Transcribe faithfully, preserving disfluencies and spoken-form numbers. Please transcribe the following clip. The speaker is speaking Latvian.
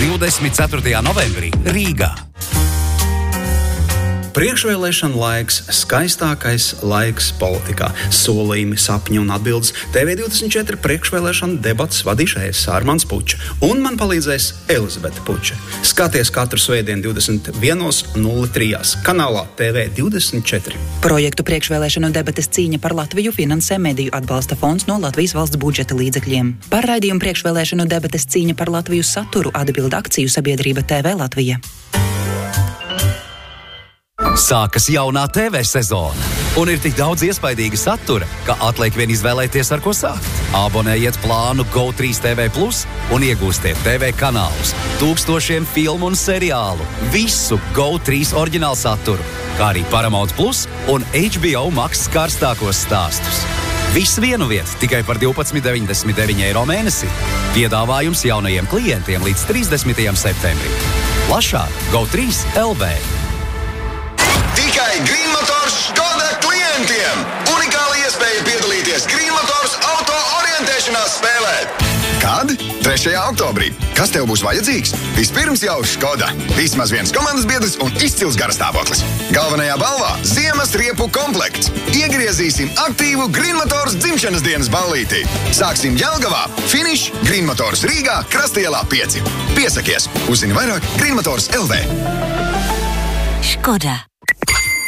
divdesmit ceturtajā novembrī Rīgā. Priekšvēlēšana laiks, skaistākais laiks politikā. Solījumi, sapņi un atbildes. T V divdesmit četri priekšvēlēšana debatas vadīšais Armands Puča. Un man palīdzēs Elizabete Puča. Skaties katru svētdienu divdesmit viens nulle trīs kanālā T V divdesmit četri. Projektu priekšvēlēšanu debates cīņa par Latviju finansē Mediju atbalsta fonds no Latvijas valsts budžeta līdzekļiem. Par raidījumu priekšvēlēšanu debates cīņa par Latviju saturu atbilda akciju sabiedrība T V Latvija. Sākas jaunā T V sezona, un ir tik daudz iespaidīga satura, ka atliek vien izvēlēties, ar ko sākt. Abonējiet plānu Go trīs T V plus un iegūstiet T V kanālus, tūkstošiem filmu un seriālu, visu Go trīs oriģinālu saturu, kā arī Paramount Plus un H B O Max karstākos stāstus. Viss vienu vietu tikai par divpadsmit deviņdesmit deviņi eiro mēnesī. Piedāvājums jaunajiem klientiem līdz trīsdesmitajam septembrim. Plašāk Go trīs L V. Tikai Green Motors Škoda klientiem! Unikāla iespēja piedalīties Green Motors auto orientēšanās spēlē. Kad? trešajā oktobrī. Kas tev būs vajadzīgs? Vispirms jau Škoda. Vismaz viens komandas biedrs un izcils garastāvoklis. Galvenajā balvā ziemas riepu komplekts. Iegriezīsim aktīvu Green Motors dzimšanas dienas ballītī. Sāksim Jelgavā. Finish Green Motors Rīgā, Krastielā pieci. Piesakies! Uzzini vairāk Green Motors L V. Škoda.